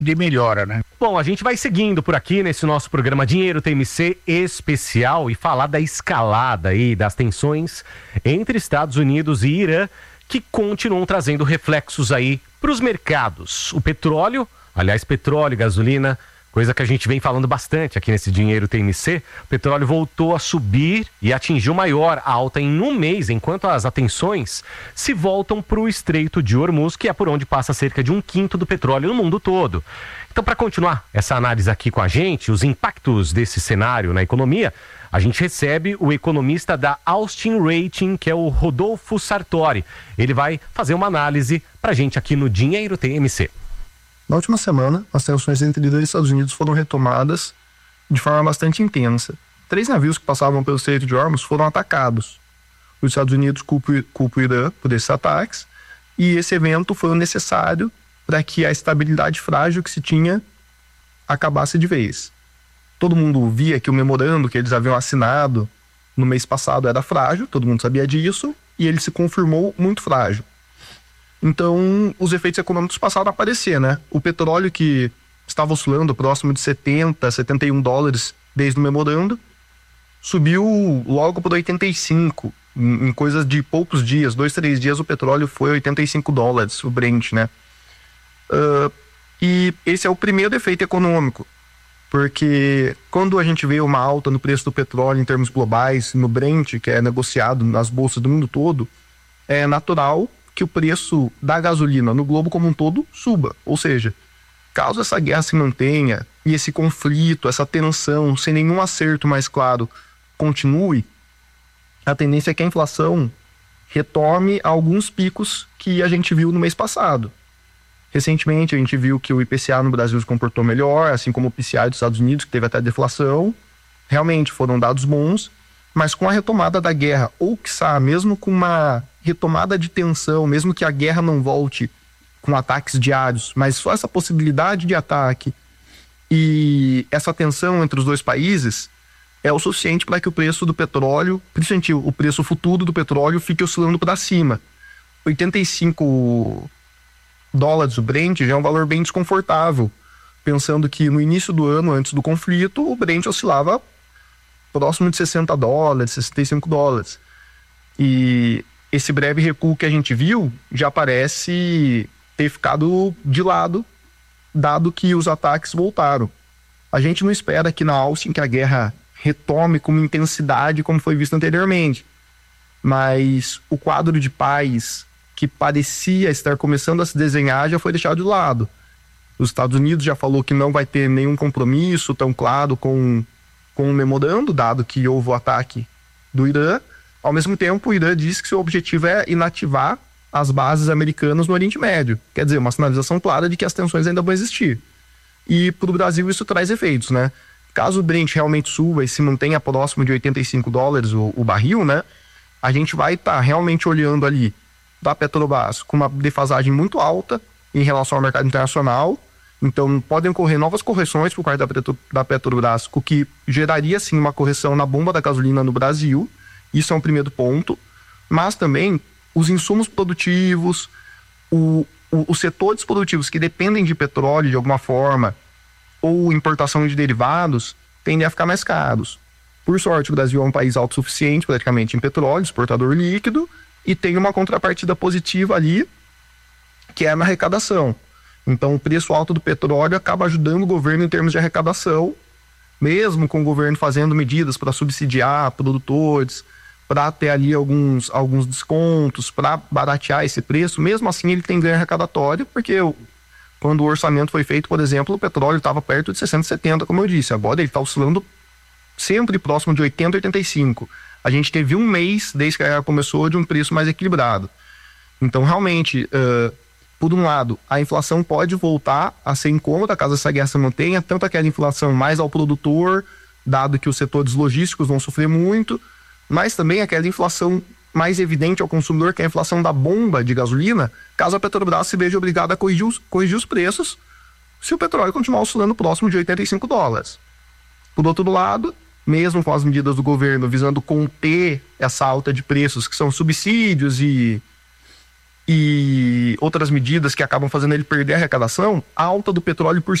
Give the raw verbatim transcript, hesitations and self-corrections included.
de melhora, né? Bom, a gente vai seguindo por aqui nesse nosso programa Dinheiro T M C especial e falar da escalada aí das tensões entre Estados Unidos e Irã, que continuam trazendo reflexos aí para os mercados. O petróleo, aliás, petróleo e gasolina, coisa que a gente vem falando bastante aqui nesse Dinheiro T M C, o petróleo voltou a subir e atingiu maior alta em um mês, enquanto as atenções se voltam para o Estreito de Hormuz, que é por onde passa cerca de um quinto do petróleo no mundo todo. Então, para continuar essa análise aqui com a gente, os impactos desse cenário na economia, a gente recebe o economista da Austin Rating, que é o Rodolfo Sartori. Ele vai fazer uma análise para a gente aqui no Dinheiro T M C. Na última semana, as tensões entre Irã e Estados Unidos foram retomadas de forma bastante intensa. Três navios que passavam pelo Estreito de Hormuz foram atacados. Os Estados Unidos culpam, culpam o Irã por esses ataques, e esse evento foi o necessário para que a estabilidade frágil que se tinha acabasse de vez. Todo mundo via que o memorando que eles haviam assinado no mês passado era frágil, todo mundo sabia disso, e ele se confirmou muito frágil. Então, os efeitos econômicos passaram a aparecer, né? O petróleo, que estava oscilando próximo de setenta, setenta e um dólares desde o memorando, subiu logo por oitenta e cinco. Em, em coisas de poucos dias, dois, três dias, o petróleo foi oitenta e cinco dólares, o Brent, né? Uh, e esse é o primeiro efeito econômico, porque quando a gente vê uma alta no preço do petróleo em termos globais, no Brent, que é negociado nas bolsas do mundo todo, é natural que o preço da gasolina no globo como um todo suba. Ou seja, caso essa guerra se mantenha e esse conflito, essa tensão, sem nenhum acerto mais claro, continue, a tendência é que a inflação retome alguns picos que a gente viu no mês passado. Recentemente a gente viu que o I P C A no Brasil se comportou melhor, assim como o P C I dos Estados Unidos, que teve até deflação. Realmente foram dados bons, mas com a retomada da guerra, ou quiçá, mesmo com uma retomada de tensão, mesmo que a guerra não volte com ataques diários, mas só essa possibilidade de ataque e essa tensão entre os dois países é o suficiente para que o preço do petróleo, principalmente o preço futuro do petróleo, fique oscilando para cima. oitenta e cinco dólares o Brent já é um valor bem desconfortável, pensando que no início do ano, antes do conflito, o Brent oscilava próximo de sessenta dólares, sessenta e cinco dólares. E esse breve recuo que a gente viu já parece ter ficado de lado, dado que os ataques voltaram. A gente não espera aqui na Austin que a guerra retome com intensidade como foi visto anteriormente, mas o quadro de paz que parecia estar começando a se desenhar já foi deixado de lado. Os Estados Unidos já falou que não vai ter nenhum compromisso tão claro com, com o memorando, dado que houve o ataque do Irã. Ao mesmo tempo, o Irã diz que seu objetivo é inativar as bases americanas no Oriente Médio. Quer dizer, uma sinalização clara de que as tensões ainda vão existir. E para o Brasil isso traz efeitos, né? Caso o Brent realmente suba e se mantenha próximo de oitenta e cinco dólares o, o barril, né? A gente vai estar tá realmente olhando ali da Petrobras com uma defasagem muito alta em relação ao mercado internacional. Então podem ocorrer novas correções por parte da, Petro, da Petrobras, o que geraria sim uma correção na bomba da gasolina no Brasil. Isso é um primeiro ponto, mas também os insumos produtivos, o, o, os setores produtivos que dependem de petróleo de alguma forma, ou importação de derivados, tendem a ficar mais caros. Por sorte, o Brasil é um país autossuficiente praticamente em petróleo, exportador líquido, e tem uma contrapartida positiva ali, que é na arrecadação. Então o preço alto do petróleo acaba ajudando o governo em termos de arrecadação, mesmo com o governo fazendo medidas para subsidiar produtores, para ter ali alguns, alguns descontos, para baratear esse preço. Mesmo assim ele tem ganho arrecadatório, porque quando o orçamento foi feito, por exemplo, o petróleo estava perto de sessenta, setenta, como eu disse. Agora ele está oscilando sempre próximo de oitenta, oitenta e cinco. A gente teve um mês, desde que a guerra começou, de um preço mais equilibrado. Então realmente, uh, por um lado, a inflação pode voltar a ser incômoda caso essa guerra se mantenha, tanto aquela inflação mais ao produtor, dado que os setores logísticos vão sofrer muito, mas também aquela inflação mais evidente ao consumidor, que é a inflação da bomba de gasolina, caso a Petrobras se veja obrigada a corrigir os, corrigir os preços se o petróleo continuar oscilando próximo de oitenta e cinco dólares. Por outro lado, mesmo com as medidas do governo visando conter essa alta de preços, que são subsídios e, e outras medidas que acabam fazendo ele perder a arrecadação, a alta do petróleo por